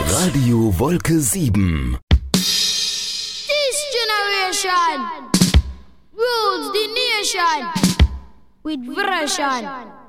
Radio Wolke 7. This generation rules the nation with version.